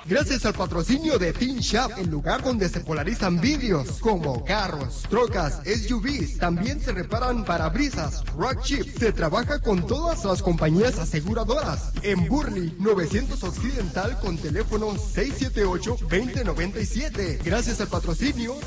Gracias al patrocinio de Teen Shop, el lugar donde se polarizan vidrios como carros, trocas, SUVs. También se reparan parabrisas, rock chips. Se trabaja con todas las compañías aseguradoras. En Burley, 900 Occidental con teléfono 678-2097. Gracias al patrocinio